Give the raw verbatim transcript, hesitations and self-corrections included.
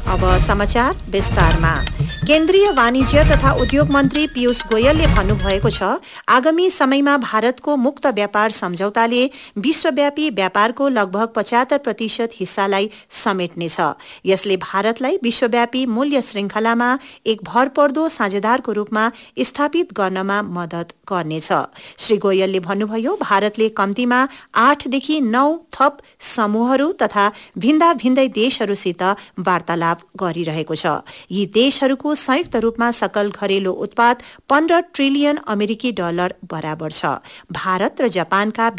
अब समाचार विस्तारमा। केन्द्रीय वाणिज्य तथा उद्योग मन्त्री पीयूष गोयलले भन्नुभएको छ, आगामी समयमा भारतको मुक्त व्यापार सम्झौताले विश्वव्यापी व्यापारको लगभग पचहत्तर प्रतिशत हिस्सालाई समेट्नेछ। यसले भारतलाई विश्वव्यापी मूल्य श्रृंखलामा एक भरपर्दो साझेदारको रूपमा स्थापित गर्नमा मद्दत गर्नेछ। श्री गोयलले भन्नुभयो, भारतले कम्तीमा आठदेखि नौ थप समूहहरू तथा भिन्दा भिन्दै देशहरूसित वार्तालाप गरिरहेको छ। यी देशहरूको संयुक्त रूपमा सकल घरेलु उत्पाद पन्ध्र ट्रिलियन अमेरिकी डलर बराबर छ। भारत र जापानका